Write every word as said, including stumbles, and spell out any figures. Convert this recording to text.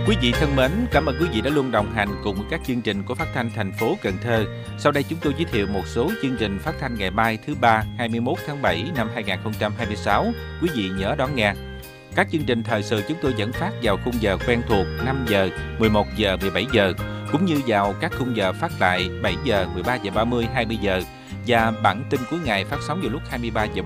Quý vị thân mến, cảm ơn quý vị đã luôn đồng hành cùng với các chương trình của Phát thanh thành phố Cần Thơ. Sau đây chúng tôi giới thiệu một số chương trình phát thanh ngày mai thứ ba, hai mươi mốt tháng bảy năm hai nghìn không trăm hai mươi sáu. Quý vị nhớ đón nghe. Các chương trình thời sự chúng tôi vẫn phát vào khung giờ quen thuộc năm giờ, mười một giờ, mười bảy giờ, cũng như vào các khung giờ phát lại bảy giờ, mười ba giờ ba mươi, hai mươi giờ và bản tin cuối ngày phát sóng vào lúc hai mươi ba giờ